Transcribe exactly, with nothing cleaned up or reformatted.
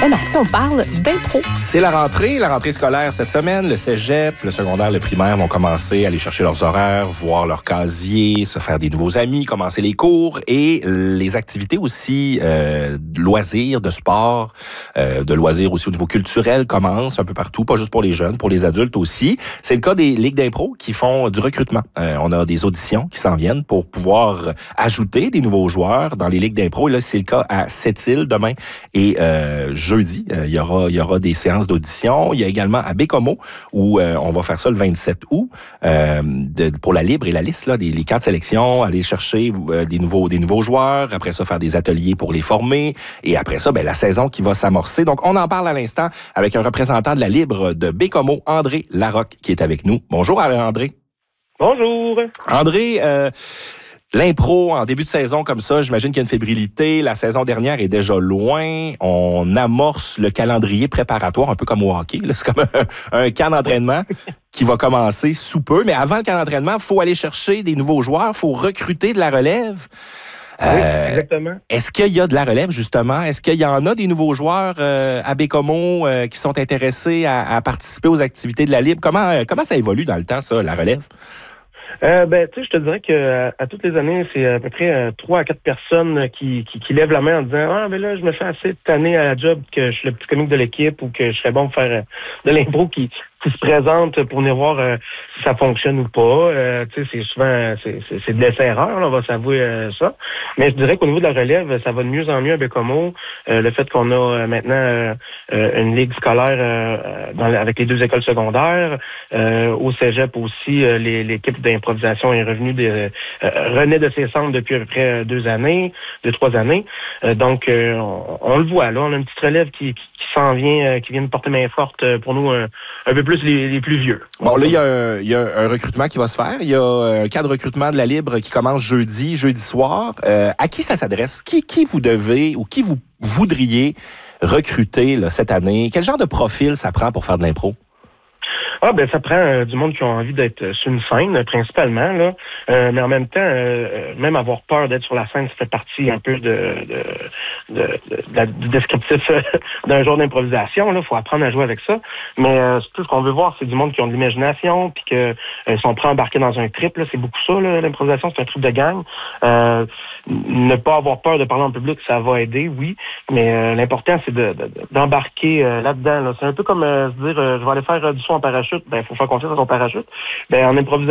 Là, Mathieu, on parle d'impro. C'est la rentrée, la rentrée scolaire cette semaine. Le cégep, le secondaire, le primaire vont commencer à aller chercher leurs horaires, voir leur casier, se faire des nouveaux amis, commencer les cours et les activités aussi, euh, de loisirs, de sport, euh, de loisirs aussi au niveau culturel commencent un peu partout, pas juste pour les jeunes, pour les adultes aussi. C'est le cas des ligues d'impro qui font du recrutement. Euh, on a des auditions qui s'en viennent pour pouvoir ajouter des nouveaux joueurs dans les ligues d'impro. Et là, c'est le cas à Sept-Îles demain et euh, jeudi. Euh, il y aura il y aura des séances d'audition. Il y a également à Baie-Comeau où euh, on va faire ça le vingt-sept août euh, de, pour la libre et la liste, là, des, les camps de sélection, aller chercher euh, des nouveaux des nouveaux joueurs, après ça faire des ateliers pour les former et après ça, ben, la saison qui va s'amorcer. Donc, on en parle à l'instant avec un représentant de la libre de Baie-Comeau, André Larocque, qui est avec nous. Bonjour André. Bonjour. André, euh, l'impro en début de saison comme ça, j'imagine qu'il y a une fébrilité. La saison dernière est déjà loin. On amorce le calendrier préparatoire, un peu comme au hockey. Là. C'est comme un, un camp d'entraînement qui va commencer sous peu. Mais avant le camp d'entraînement, il faut aller chercher des nouveaux joueurs, il faut recruter de la relève. Oui, Euh, exactement. Est-ce qu'il y a de la relève, justement? Est-ce qu'il y en a des nouveaux joueurs euh, à Baie-Comeau euh, qui sont intéressés à, à participer aux activités de la Libre? Comment, euh, comment ça évolue dans le temps, ça, la relève? Euh, ben, tu sais, je te dirais que à, à toutes les années, c'est à peu près euh, trois à quatre personnes qui, qui, qui lèvent la main en disant ah ben là, je me fais assez cette année à la job que je suis le petit comique de l'équipe ou que je serais bon pour faire euh, de l'impro qui qui se présente pour venir voir euh, si ça fonctionne ou pas. Euh, tu sais, c'est souvent c'est, c'est, c'est de l'essai-erreur, on va s'avouer euh, ça. Mais je dirais qu'au niveau de la relève, ça va de mieux en mieux à Baie-Comeau. Euh, le fait qu'on a euh, maintenant euh, euh, une ligue scolaire euh, dans, avec les deux écoles secondaires. Euh, au cégep aussi, euh, les, l'équipe d'improvisation est revenue de, euh, renaît de ses cendres depuis à peu près deux années, deux, trois années. Euh, donc, euh, on, on le voit, là, on a une petite relève qui, qui, qui s'en vient, euh, qui vient de porter main forte pour nous un, un peu plus les, les plus vieux. Bon, là, il y, a un, il y a un recrutement qui va se faire. Il y a un cas de recrutement de la Libre qui commence jeudi, jeudi soir. Euh, à qui ça s'adresse? Qui, qui vous devez ou qui vous voudriez recruter là, cette année? Quel genre de profil ça prend pour faire de l'impro? Ah ben ça prend euh, du monde qui a envie d'être euh, sur une scène euh, principalement là, euh, mais en même temps euh, même avoir peur d'être sur la scène, ça fait partie un peu de, de, de, de, de la, du descriptif euh, d'un genre d'improvisation là. Faut apprendre à jouer avec ça, mais euh, tout ce qu'on veut voir, c'est du monde qui ont de l'imagination puis que euh, sont prêts à embarquer dans un trip là. C'est beaucoup ça là, l'improvisation, c'est un trip de gang. Euh, ne pas avoir peur de parler en public, ça va aider, oui, mais euh, l'important c'est de, de, d'embarquer euh, là-dedans là. C'est un peu comme euh, se dire euh, je vais aller faire euh, du saut en parachute. Ben, il faut faire confiance à son parachute. Ben, en improvisation,